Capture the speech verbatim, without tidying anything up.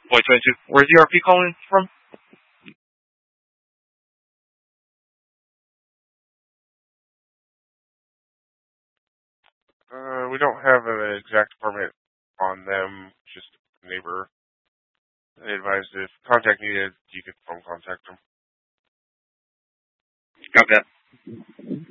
Point twenty-two. Where's the R P calling from? Uh, we don't have an exact permit on them, just a neighbor. They advised if contact needed, you could phone contact them. Got that.